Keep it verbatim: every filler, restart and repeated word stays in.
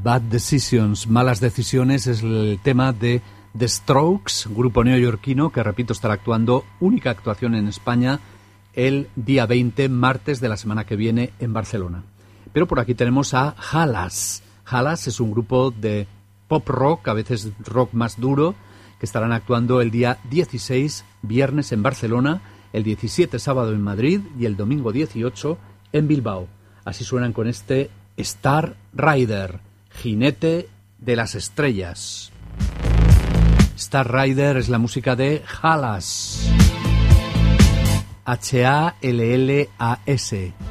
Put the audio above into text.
Bad Decisions, Malas Decisiones, es el tema de The Strokes, grupo neoyorquino que, repito, estará actuando, única actuación en España, el día veinte, martes de la semana que viene, en Barcelona. Pero por aquí tenemos a Halas. Halas es un grupo de pop rock, a veces rock más duro, que estarán actuando el día dieciséis, viernes, en Barcelona, el diecisiete, sábado, en Madrid, y el domingo dieciocho, en Bilbao. Así suenan con este Star Rider, jinete de las estrellas. Star Rider es la música de Halas. H A L L A S.